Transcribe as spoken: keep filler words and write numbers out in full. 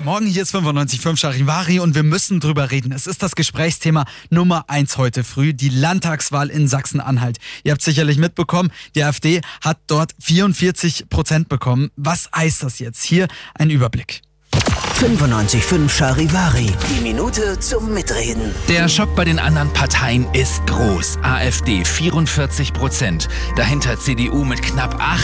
Morgen, hier ist fünfundneunzig Komma fünf Charivari und wir müssen drüber reden. Es ist das Gesprächsthema Nummer eins heute früh, die Landtagswahl in Sachsen-Anhalt. Ihr habt sicherlich mitbekommen, die AfD hat dort vierundvierzig Prozent bekommen. Was heißt das jetzt? Hier ein Überblick. fünfundneunzig Komma fünf Charivari. Die Minute zum Mitreden. Der Schock bei den anderen Parteien ist groß. AfD vierundvierzig Prozent. Dahinter C D U mit knapp